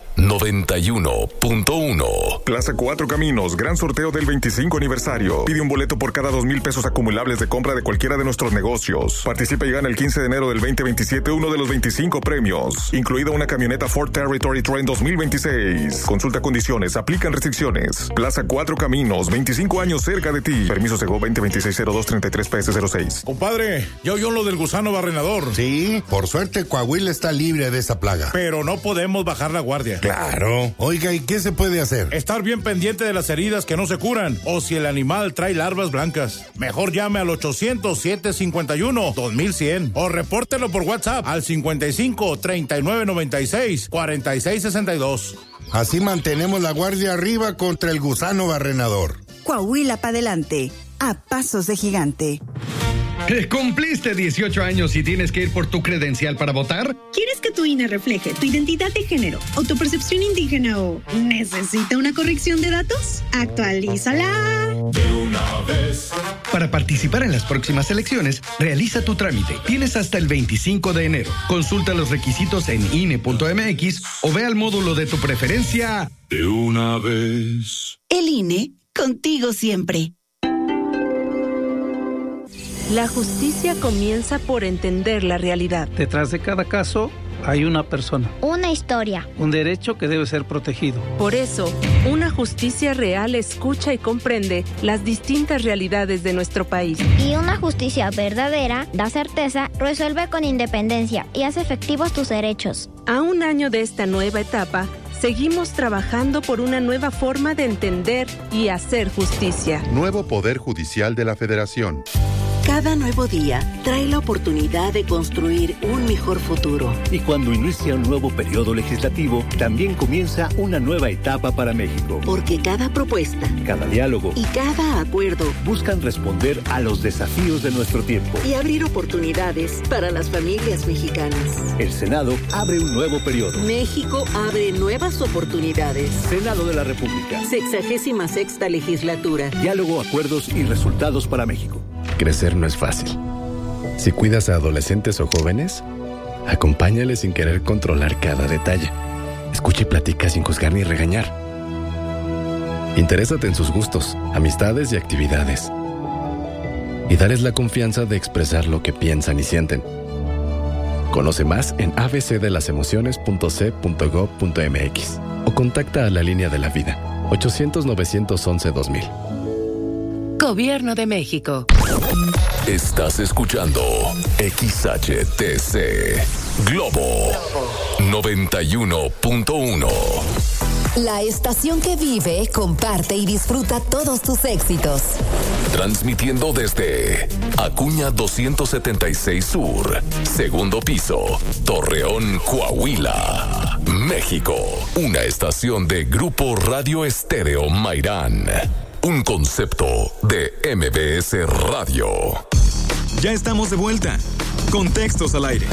91.1. Plaza Cuatro Caminos, gran sorteo del 25 aniversario. Pide un boleto por cada 2,000 pesos acumulables de compra de cualquiera de nuestros negocios. Participa y gana el 15 de enero del 2027 uno de los 25 premios, incluida una camioneta Ford Territory Trend 2026. Consulta condiciones, aplican restricciones. Plaza Cuatro Caminos, 25 años cerca de ti. Permiso Segov 2026-0233-PS06. Compadre, ¿ya oyó lo del gusano barrenador? Sí, por suerte Coahuila está libre de esa plaga. Pero no podemos bajar la guardia. Claro. Oiga, ¿y qué se puede hacer? Estar bien pendiente de las heridas que no se curan o si el animal trae larvas blancas. Mejor llame al 800-751-2100 o repórtelo por WhatsApp al 55-3996-4662. Así mantenemos la guardia arriba contra el gusano barrenador. Coahuila para adelante, a pasos de gigante. ¿Cumpliste 18 años y tienes que ir por tu credencial para votar? ¿Quieres que tu INE refleje tu identidad de género o tu percepción indígena o necesita una corrección de datos? ¡Actualízala! De una vez. Para participar en las próximas elecciones, realiza tu trámite. Tienes hasta el 25 de enero. Consulta los requisitos en INE.mx o ve al módulo de tu preferencia. De una vez. El INE, contigo siempre. La justicia comienza por entender la realidad. Detrás de cada caso hay una persona. Una historia. Un derecho que debe ser protegido. Por eso, una justicia real escucha y comprende las distintas realidades de nuestro país. Y una justicia verdadera da certeza, resuelve con independencia y hace efectivos tus derechos. A un año de esta nueva etapa, seguimos trabajando por una nueva forma de entender y hacer justicia. Nuevo Poder Judicial de la Federación. Cada nuevo día trae la oportunidad de construir un mejor futuro. Y cuando inicia un nuevo periodo legislativo, también comienza una nueva etapa para México. Porque cada propuesta, cada diálogo y cada acuerdo buscan responder a los desafíos de nuestro tiempo y abrir oportunidades para las familias mexicanas. El Senado abre un nuevo periodo. México abre nuevas oportunidades. Senado de la República. 66ª legislatura. Diálogo, acuerdos y resultados para México. Crecer no es fácil. Si cuidas a adolescentes o jóvenes, acompáñales sin querer controlar cada detalle. Escucha y platica sin juzgar ni regañar. Interésate en sus gustos, amistades y actividades. Y dales la confianza de expresar lo que piensan y sienten. Conoce más en abcdelasemociones.c.gov.mx o contacta a la Línea de la Vida, 800-911-2000. Gobierno de México. Estás escuchando XHTC Globo 91.1. La estación que vive, comparte y disfruta todos tus éxitos. Transmitiendo desde Acuña 276 Sur, segundo piso, Torreón, Coahuila, México. Una estación de Grupo Radio Estéreo Mairán. Un concepto de MBS Radio. Ya estamos de vuelta. Contextos al aire.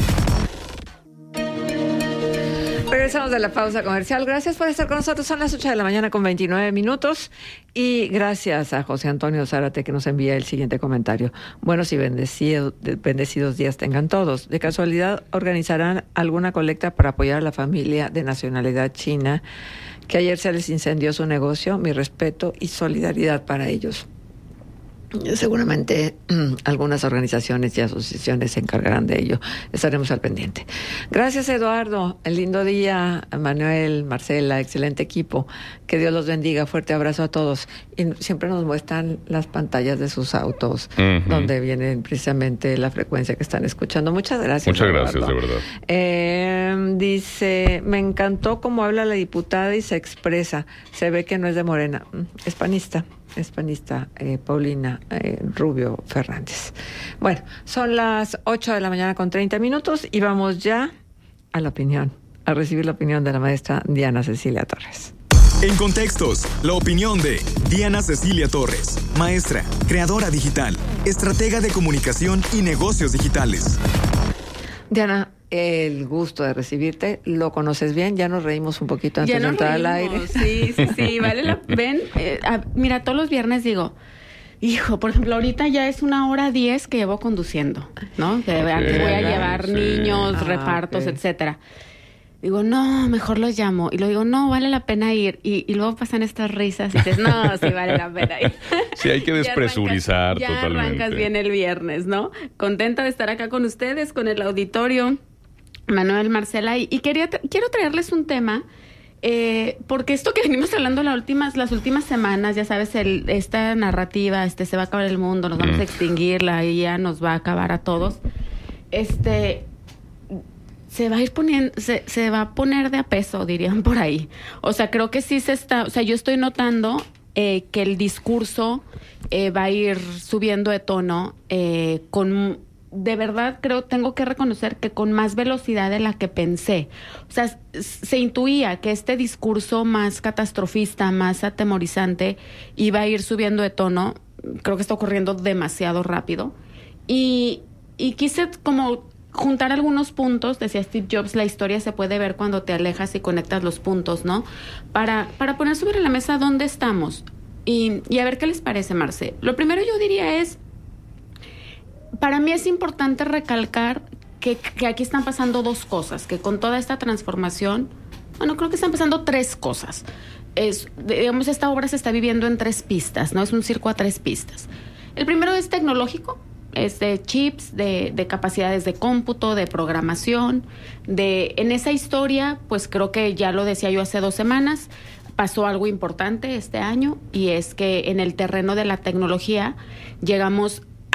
Regresamos de la pausa comercial. Gracias por estar con nosotros. Son las 8 de la mañana con 29 minutos. Y gracias a José Antonio Zárate que nos envía el siguiente comentario. Buenos y bendecidos días tengan todos. De casualidad, ¿organizarán alguna colecta para apoyar a la familia de nacionalidad china que ayer se les incendió su negocio? Mi respeto y solidaridad para ellos. Seguramente algunas organizaciones y asociaciones se encargarán de ello. Estaremos al pendiente. Gracias, Eduardo. El lindo día, Manuel, Marcela, excelente equipo. Que Dios los bendiga. Fuerte abrazo a todos. Y siempre nos muestran las pantallas de sus autos, donde vienen precisamente la frecuencia que están escuchando. Muchas gracias. Muchas Eduardo. gracias, de verdad. Dice, me encantó cómo habla la diputada y se expresa. Se ve que no es de Morena. Es panista, Paulina Rubio Fernández. Bueno, son las 8 de la mañana con 30 minutos y vamos ya a la opinión, a recibir la opinión de la maestra Diana Cecilia Torres. En Contextos, la opinión de Diana Cecilia Torres, maestra, creadora digital, estratega de comunicación y negocios digitales. Diana, el gusto de recibirte. ¿Lo conoces bien? Ya nos reímos un poquito antes de entrar al aire. Sí, vale la pena. Mira, todos los viernes digo, hijo, por ejemplo, ahorita ya es 1:10 que llevo conduciendo, ¿no? Que antes voy a llevar niños, repartos, etcétera. Digo, no, mejor los llamo. Y luego digo, no, vale la pena ir. Y luego pasan estas risas y dices, no, sí vale la pena ir. Sí, hay que despresurizar totalmente. Ya arrancas bien el viernes, ¿no? Contenta de estar acá con ustedes, con el auditorio, Manuel, Marcela. Y quiero traerles un tema, porque esto que venimos hablando las últimas semanas, ya sabes, esta narrativa, se va a acabar el mundo, nos vamos a extinguir, la IA nos va a acabar a todos. Se va a ir poniendo, se va a poner de a peso, dirían por ahí. O sea, creo que sí yo estoy notando que el discurso va a ir subiendo de tono de verdad tengo que reconocer que con más velocidad de la que pensé. O sea, se intuía que este discurso más catastrofista, más atemorizante, iba a ir subiendo de tono. Creo que está ocurriendo demasiado rápido. Y quise como juntar algunos puntos. Decía Steve Jobs, la historia se puede ver cuando te alejas y conectas los puntos, ¿no? Para poner sobre la mesa dónde estamos. Y a ver qué les parece, Marce. Lo primero yo diría es, para mí es importante recalcar que aquí están pasando dos cosas, que con toda esta transformación, creo que están pasando tres cosas. Digamos, esta obra se está viviendo en 3 pistas, ¿no? Es un circo a 3 pistas. El primero es tecnológico, es de chips, de capacidades de cómputo, de programación. En esa historia, pues creo que ya lo decía yo hace 2 semanas, pasó algo importante este año, y es que en el terreno de la tecnología llegamos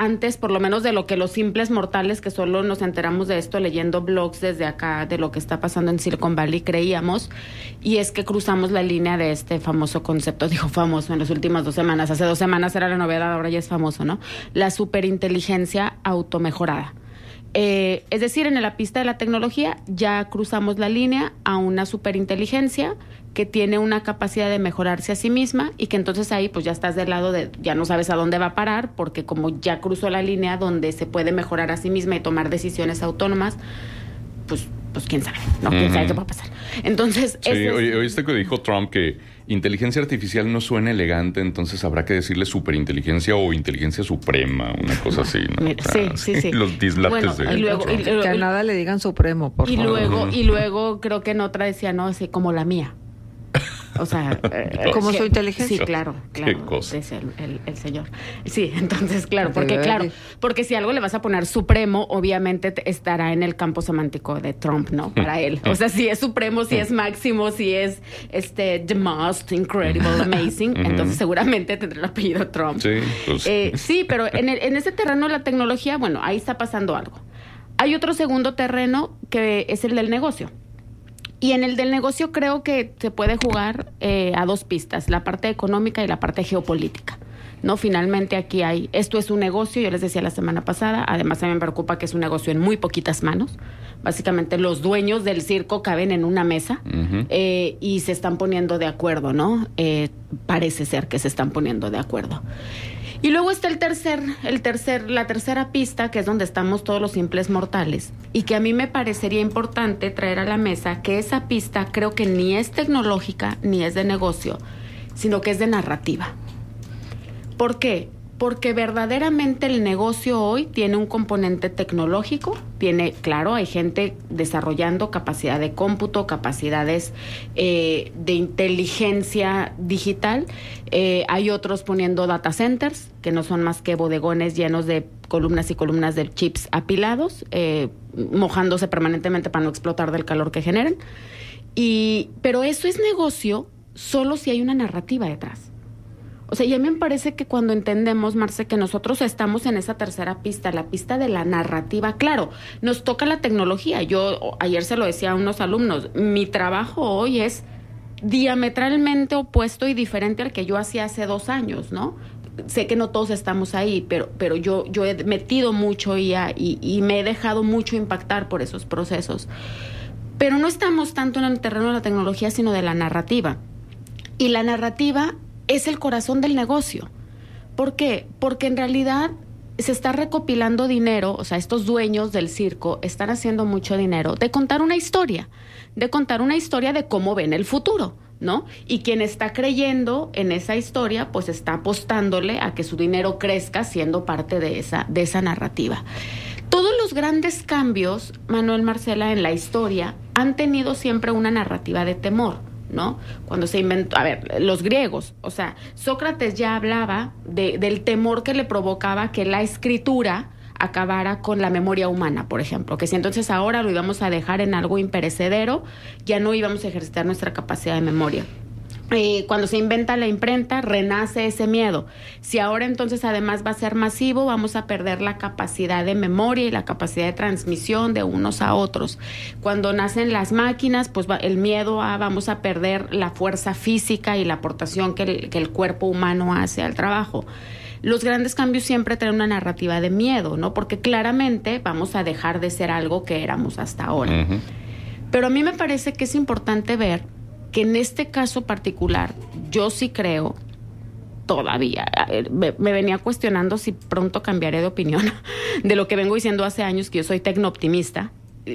antes, por lo menos de lo que los simples mortales que solo nos enteramos de esto leyendo blogs desde acá, de lo que está pasando en Silicon Valley, creíamos, y es que cruzamos la línea de este famoso concepto, digo famoso en las últimas 2 semanas, hace 2 semanas era la novedad, ahora ya es famoso, ¿no? La superinteligencia automejorada. Es decir, en la pista de la tecnología ya cruzamos la línea a una superinteligencia que tiene una capacidad de mejorarse a sí misma y que entonces ahí pues ya estás del lado de, ya no sabes a dónde va a parar, porque como ya cruzó la línea donde se puede mejorar a sí misma y tomar decisiones autónomas, pues quién sabe, ¿no? ¿Quién sabe qué va a pasar? Entonces... Sí, oíste que dijo Trump que inteligencia artificial no suena elegante, entonces habrá que decirle superinteligencia o inteligencia suprema, una cosa así, ¿no? Mira, sí. Los dislates bueno, y luego, que a nada le digan supremo, por favor. Y luego creo que en otra decía, no, así como la mía. O sea, como su inteligencia. Sí, claro. Qué cosa. Es el señor. Sí, entonces, porque si algo le vas a poner supremo, obviamente estará en el campo semántico de Trump, ¿no? Para él. O sea, si es supremo, si es máximo, si es the most incredible, amazing, entonces seguramente tendrá el apellido Trump. Sí, pues. Sí, pero en ese terreno de la tecnología, bueno, ahí está pasando algo. Hay otro segundo terreno que es el del negocio. Y en el del negocio creo que se puede jugar a 2 pistas, la parte económica y la parte geopolítica, ¿no? Finalmente aquí esto es un negocio, yo les decía la semana pasada, además a mí me preocupa que es un negocio en muy poquitas manos. Básicamente los dueños del circo caben en una mesa y se están poniendo de acuerdo, ¿no? Parece ser que se están poniendo de acuerdo. Y luego está la tercera pista, que es donde estamos todos los simples mortales, y que a mí me parecería importante traer a la mesa que esa pista creo que ni es tecnológica ni es de negocio, sino que es de narrativa. ¿Por qué? Porque verdaderamente el negocio hoy tiene un componente tecnológico, hay gente desarrollando capacidad de cómputo, capacidades de inteligencia digital, hay otros poniendo data centers, que no son más que bodegones llenos de columnas y columnas de chips apilados, mojándose permanentemente para no explotar del calor que generen, pero eso es negocio solo si hay una narrativa detrás. O sea, y a mí me parece que cuando entendemos, Marce, que nosotros estamos en esa tercera pista, la pista de la narrativa, claro, nos toca la tecnología. Yo ayer se lo decía a unos alumnos, mi trabajo hoy es diametralmente opuesto y diferente al que yo hacía hace 2 años, ¿no? Sé que no todos estamos ahí, pero yo he metido mucho y me he dejado mucho impactar por esos procesos. Pero no estamos tanto en el terreno de la tecnología, sino de la narrativa. Y la narrativa es el corazón del negocio. ¿Por qué? Porque en realidad se está recopilando dinero, o sea, estos dueños del circo están haciendo mucho dinero de contar una historia de cómo ven el futuro, ¿no? Y quien está creyendo en esa historia, pues está apostándole a que su dinero crezca siendo parte de esa narrativa. Todos los grandes cambios, Manuel, Marcela, en la historia han tenido siempre una narrativa de temor, ¿no? Cuando se inventó, los griegos, o sea, Sócrates ya hablaba del temor que le provocaba que la escritura acabara con la memoria humana, por ejemplo, que si entonces ahora lo íbamos a dejar en algo imperecedero, ya no íbamos a ejercitar nuestra capacidad de memoria. Cuando se inventa la imprenta, renace ese miedo. Si ahora entonces además va a ser masivo, vamos a perder la capacidad de memoria y la capacidad de transmisión de unos a otros. Cuando nacen las máquinas, pues el miedo a vamos a perder la fuerza física y la aportación que el cuerpo humano hace al trabajo. Los grandes cambios siempre traen una narrativa de miedo, ¿no? Porque claramente vamos a dejar de ser algo que éramos hasta ahora. Uh-huh. Pero a mí me parece que es importante ver que en este caso particular, yo sí creo, todavía, me venía cuestionando si pronto cambiaré de opinión de lo que vengo diciendo hace años, que yo soy tecnooptimista.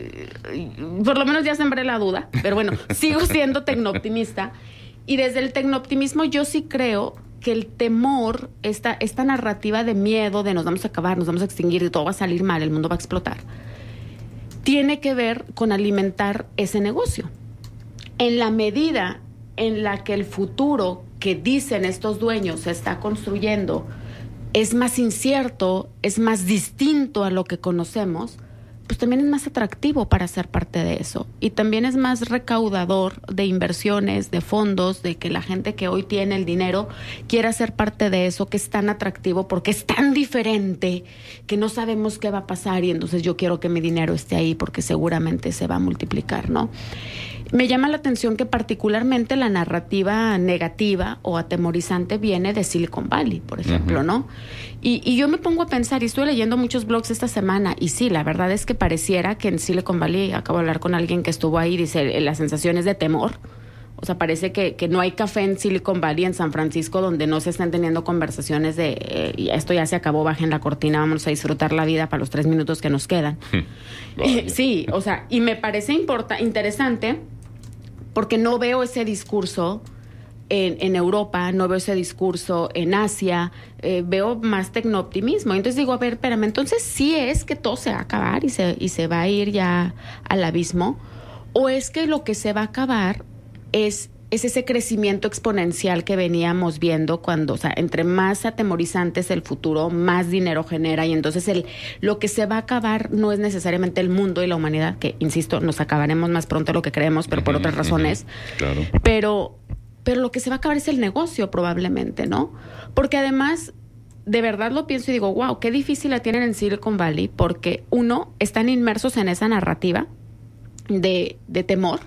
Por lo menos ya sembré la duda, pero bueno, sigo siendo tecnooptimista. Y desde el tecnooptimismo yo sí creo que el temor, esta narrativa de miedo, de nos vamos a acabar, nos vamos a extinguir, y todo va a salir mal, el mundo va a explotar, tiene que ver con alimentar ese negocio. En la medida en la que el futuro que dicen estos dueños se está construyendo es más incierto, es más distinto a lo que conocemos, pues también es más atractivo para ser parte de eso. Y también es más recaudador de inversiones, de fondos, de que la gente que hoy tiene el dinero quiera ser parte de eso, que es tan atractivo porque es tan diferente que no sabemos qué va a pasar y entonces yo quiero que mi dinero esté ahí porque seguramente se va a multiplicar, ¿no? Me llama la atención que particularmente la narrativa negativa o atemorizante viene de Silicon Valley, por ejemplo, ¿no? Y yo me pongo a pensar, y estuve leyendo muchos blogs esta semana, y sí, la verdad es que pareciera que en Silicon Valley, acabo de hablar con alguien que estuvo ahí, dice, la sensación es de temor. O sea, parece que no hay café en Silicon Valley, en San Francisco, donde no se estén teniendo conversaciones de esto ya se acabó, bajen la cortina, vamos a disfrutar la vida para los 3 minutos que nos quedan. Sí, o sea, y me parece interesante porque no veo ese discurso en Europa, no veo ese discurso en Asia, veo más tecnooptimismo. Entonces digo, a ver, espérame, entonces sí es que todo se va a acabar y se va a ir ya al abismo, o es que lo que se va a acabar es ese crecimiento exponencial que veníamos viendo cuando, o sea, entre más atemorizante es el futuro, más dinero genera, y entonces lo que se va a acabar no es necesariamente el mundo y la humanidad, que, insisto, nos acabaremos más pronto de lo que creemos, pero por otras razones. Claro. Pero lo que se va a acabar es el negocio, probablemente, ¿no? Porque además, de verdad lo pienso y digo, wow, qué difícil la tienen en Silicon Valley, porque uno, están inmersos en esa narrativa de temor,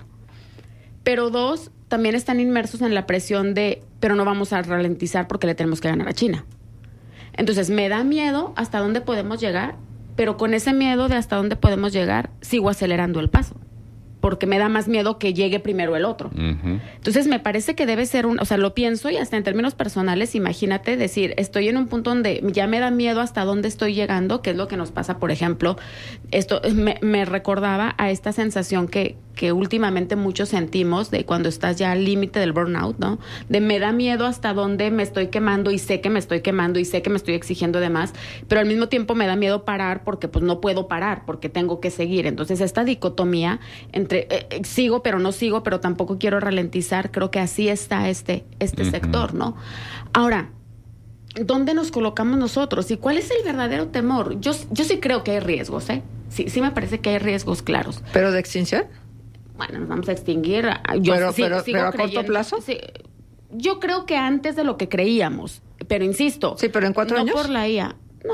pero dos, también están inmersos en la presión de, pero no vamos a ralentizar porque le tenemos que ganar a China. Entonces, me da miedo hasta dónde podemos llegar, pero con ese miedo de hasta dónde podemos llegar, sigo acelerando el paso, porque me da más miedo que llegue primero el otro. Entonces, me parece que debe ser o sea, lo pienso y hasta en términos personales, imagínate decir, estoy en un punto donde ya me da miedo hasta dónde estoy llegando, que es lo que nos pasa, por ejemplo, esto me recordaba a esta sensación que últimamente muchos sentimos de cuando estás ya al límite del burnout, ¿no? De me da miedo hasta dónde me estoy quemando y sé que me estoy quemando y sé que me estoy exigiendo de más, pero al mismo tiempo me da miedo parar porque pues no puedo parar, porque tengo que seguir. Entonces, esta dicotomía entre sigo pero no sigo, pero tampoco quiero ralentizar, creo que así está este sector, ¿no? Ahora, ¿dónde nos colocamos nosotros? ¿Y cuál es el verdadero temor? Yo sí creo que hay riesgos, ¿eh? Sí me parece que hay riesgos claros. ¿Pero de extinción? Bueno, nos vamos a extinguir. Pero a corto plazo. Sí, yo creo que antes de lo que creíamos, pero insisto. Sí, pero en 4 años. No por la IA.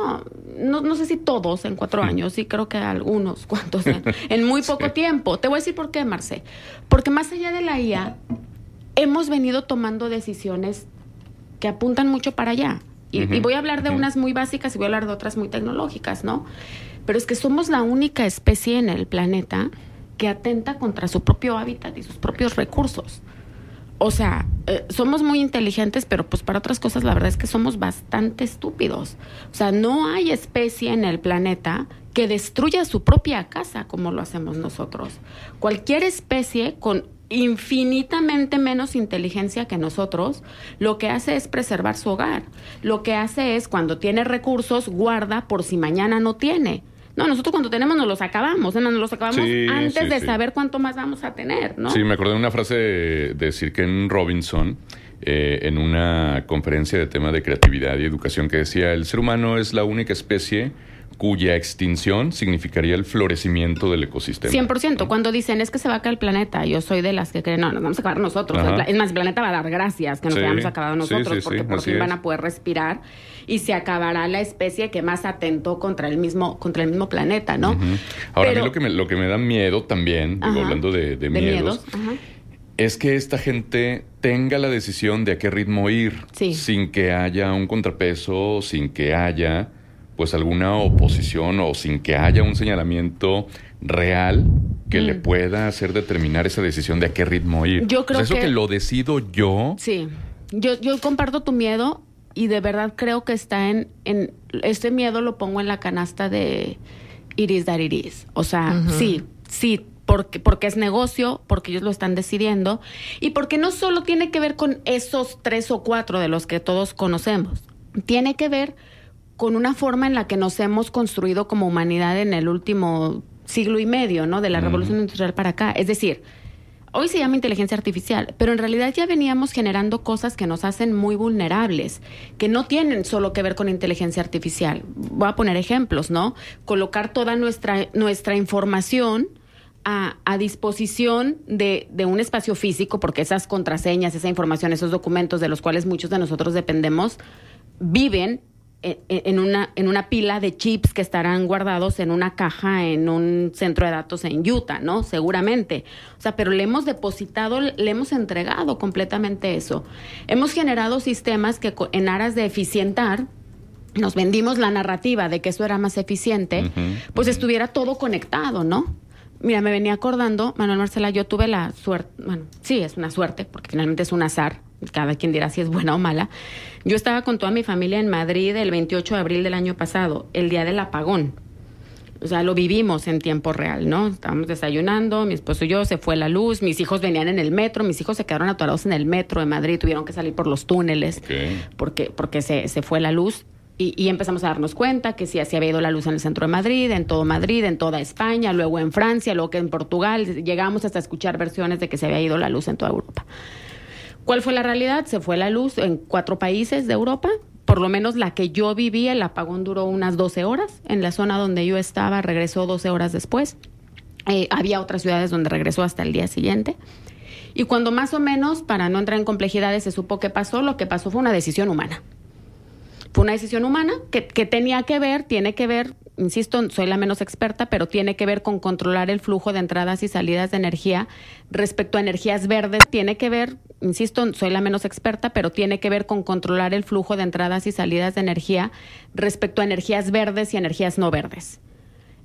No sé si todos en 4 años, sí creo que algunos cuantos en muy poco tiempo. Te voy a decir por qué, Marce. Porque más allá de la IA, hemos venido tomando decisiones que apuntan mucho para allá. Y voy a hablar de unas muy básicas y voy a hablar de otras muy tecnológicas, ¿no? Pero es que somos la única especie en el planeta que atenta contra su propio hábitat y sus propios recursos. O sea, somos muy inteligentes, pero pues para otras cosas la verdad es que somos bastante estúpidos. O sea, no hay especie en el planeta que destruya su propia casa como lo hacemos nosotros. Cualquier especie con infinitamente menos inteligencia que nosotros, lo que hace es preservar su hogar. Lo que hace es, cuando tiene recursos, guarda por si mañana no tiene. No, nosotros cuando tenemos nos los acabamos, nos los acabamos antes de saber cuánto más vamos a tener, ¿no? Sí, me acordé de una frase de Sir Ken Robinson en una conferencia de tema de creatividad y educación que decía, el ser humano es la única especie cuya extinción significaría el florecimiento del ecosistema. 100%. ¿No? Cuando dicen es que se va a caer el planeta, yo soy de las que creen, no, nos vamos a acabar nosotros. Es más, el planeta va a dar gracias que nos hayamos acabado nosotros, porque por fin van a poder respirar y se acabará la especie que más atentó contra el mismo planeta, ¿no? Ahora, a mí lo que me da miedo también, digo, hablando de miedos, es que esta gente tenga la decisión de a qué ritmo ir, sin que haya un contrapeso, sin que haya pues alguna oposición o sin que haya un señalamiento real que le pueda hacer determinar esa decisión de a qué ritmo ir. Yo creo eso que lo decido yo. Sí, yo comparto tu miedo y de verdad creo que está en este miedo lo pongo en la canasta de it is that it is. O sea, sí, porque es negocio, porque ellos lo están decidiendo y porque no solo tiene que ver con esos 3 o 4 de los que todos conocemos, tiene que ver con una forma en la que nos hemos construido como humanidad en el último siglo y medio, ¿no? De la Revolución Industrial para acá. Es decir, Hoy se llama inteligencia artificial, pero en realidad ya veníamos generando cosas que nos hacen muy vulnerables, que no tienen solo que ver con inteligencia artificial. Voy a poner ejemplos, ¿no? Colocar toda nuestra información a disposición de un espacio físico, porque esas contraseñas, esa información, esos documentos de los cuales muchos de nosotros dependemos, viven en una pila de chips que estarán guardados en una caja en un centro de datos en Utah, ¿no? Seguramente. O sea, pero le hemos depositado, le hemos entregado completamente eso. Hemos generado sistemas que en aras de eficientar, nos vendimos la narrativa de que eso era más eficiente, pues estuviera todo conectado, ¿no? Mira, me venía acordando, Manuel Marcela, yo tuve la suerte, bueno, sí, es una suerte, porque finalmente es un azar, cada quien dirá si es buena o mala. Yo estaba con toda mi familia en Madrid el 28 de abril del año pasado, el día del apagón. O sea, lo vivimos en tiempo real, ¿no? Estábamos desayunando, mi esposo y yo, se fue la luz, mis hijos venían en el metro, mis hijos se quedaron atorados en el metro de Madrid, tuvieron que salir por los túneles, porque se fue la luz. Y empezamos a darnos cuenta que sí había ido la luz en el centro de Madrid, en toda España, luego en Francia, luego que en Portugal. Llegamos hasta a escuchar versiones de que se había ido la luz en toda Europa. ¿Cuál fue la realidad? Se fue la luz en 4 países de Europa. Por lo menos la que yo viví, el apagón duró unas 12 horas. En la zona donde yo estaba regresó 12 horas después. Había otras ciudades donde regresó hasta el día siguiente. Y cuando más o menos, para no entrar en complejidades, se supo qué pasó, lo que pasó fue una decisión humana. Fue una decisión humana que tiene que ver, insisto, soy la menos experta, pero tiene que ver con controlar el flujo de entradas y salidas de energía respecto a energías verdes. Tiene que ver, insisto, soy la menos experta, pero tiene que ver con controlar el flujo de entradas y salidas de energía respecto a energías verdes y energías no verdes.